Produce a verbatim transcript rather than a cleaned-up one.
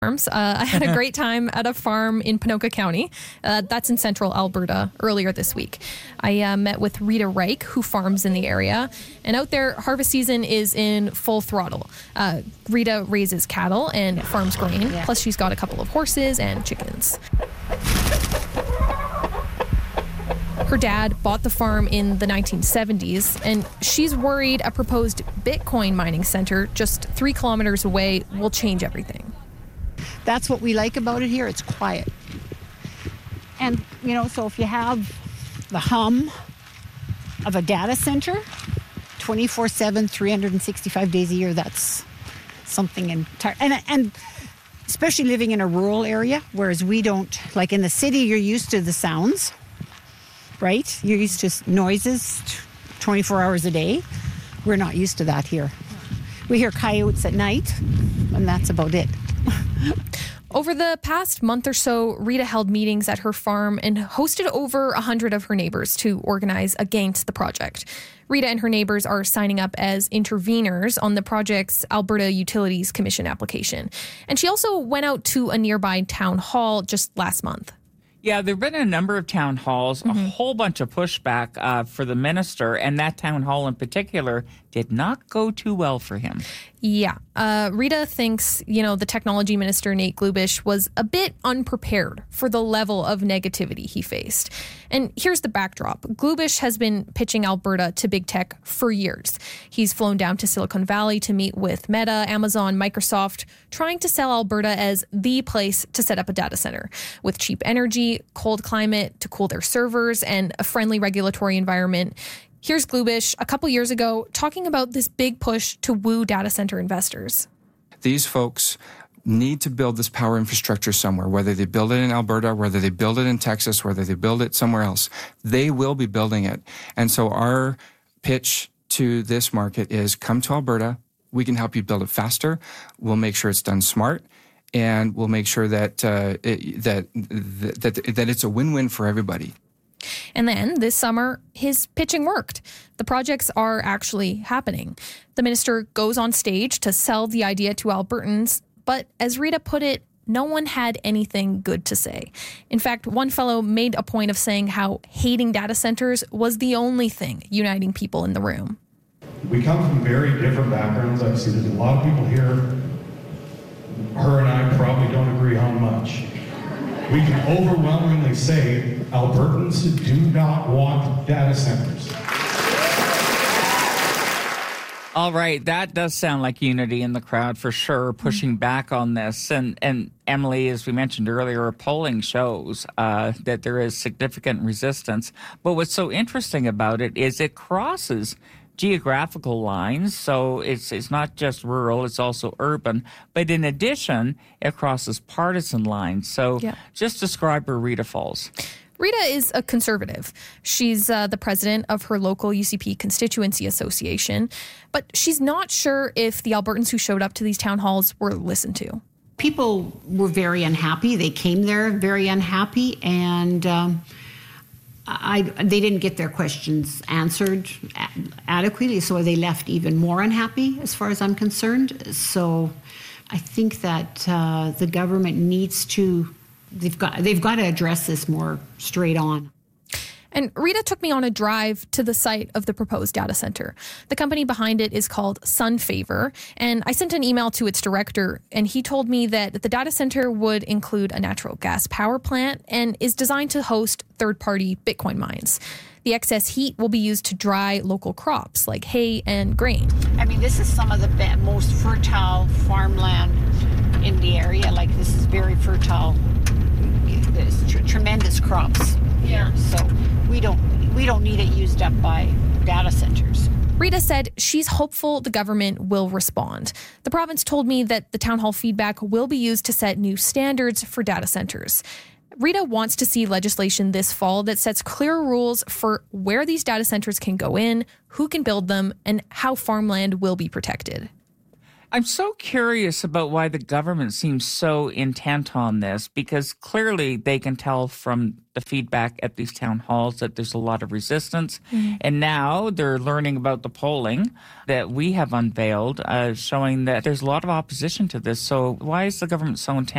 farms. Uh, I had a great time at a farm in Ponoka County. Uh, that's in central Alberta earlier this week. I uh, met with Rita Reich, who farms in the area. And out there, harvest season is in full throttle. Uh, Rita raises cattle and farms grain. Yeah. Plus, she's got a couple of horses and chickens. Her dad bought the farm in the nineteen seventies, and she's worried a proposed Bitcoin mining center just three kilometers away will change everything. That's what we like about it here. It's quiet. And, you know, so if you have the hum of a data center, twenty-four seven, three hundred sixty-five days a year, that's something entire. And, and especially living in a rural area, whereas we don't, like in the city, you're used to the sounds, right? You're used to noises twenty-four hours a day. We're not used to that here. We hear coyotes at night, and that's about it. Over the past month or so, Rita held meetings at her farm and hosted over one hundred of her neighbors to organize against the project. Rita and her neighbors are signing up as interveners on the project's Alberta Utilities Commission application. And she also went out to a nearby town hall just last month. Yeah, there have been a number of town halls, mm-hmm. a whole bunch of pushback uh, for the minister, and that town hall in particular did not go too well for him. Yeah. Uh, Rita thinks, you know, the technology minister, Nate Glubish, was a bit unprepared for the level of negativity he faced. And here's the backdrop. Glubish has been pitching Alberta to big tech for years. He's flown down to Silicon Valley to meet with Meta, Amazon, Microsoft, trying to sell Alberta as the place to set up a data center with cheap energy, cold climate to cool their servers, and a friendly regulatory environment. Here's Glubish a couple years ago talking about this big push to woo data center investors. These folks need to build this power infrastructure somewhere, whether they build it in Alberta, whether they build it in Texas, whether they build it somewhere else. They will be building it. And so our pitch to this market is come to Alberta. We can help you build it faster. We'll make sure it's done smart. And we'll make sure that, uh, it, that, that, that it's a win-win for everybody. And then this summer, his pitching worked. The projects are actually happening. The minister goes on stage to sell the idea to Albertans, but as Rita put it, no one had anything good to say. In fact, one fellow made a point of saying how hating data centers was the only thing uniting people in the room. We come from very different backgrounds. I see there's a lot of people here. Her and I probably don't agree on much. We can overwhelmingly say Albertans do not want data centers. All right, that does sound like unity in the crowd for sure, pushing back on this. And, and Emily, as we mentioned earlier, polling shows uh, that there is significant resistance. But what's so interesting about it is it crosses geographical lines, so it's it's not just rural, it's also urban. But in addition, it crosses partisan lines. So yeah. Just describe where Rita falls. Rita is a conservative. She's uh, the president of her local U C P Constituency Association, but she's not sure if the Albertans who showed up to these town halls were listened to. People were very unhappy. They came there very unhappy, and um, I, they didn't get their questions answered adequately, so they left even more unhappy as far as I'm concerned. So I think that uh, the government needs to, they've got, they've got to address this more straight on. And Rita took me on a drive to the site of the proposed data center. The company behind it is called SunFavor, and I sent an email to its director, and he told me that the data center would include a natural gas power plant and is designed to host third-party Bitcoin mines. The excess heat will be used to dry local crops like hay and grain. I mean, this is some of the be- most fertile farmland in the area. Like, this is very fertile. There's tr- tremendous crops here. So we don't we don't need it used up by data centers. Rita said she's hopeful the government will respond. The province told me that the town hall feedback will be used to set new standards for data centers. Rita wants to see legislation this fall that sets clear rules for where these data centers can go in, who can build them, and how farmland will be protected. I'm so curious about why the government seems so intent on this, because clearly they can tell from the feedback at these town halls that there's a lot of resistance. Mm-hmm. And now they're learning about the polling that we have unveiled, uh, showing that there's a lot of opposition to this. So why is the government so intent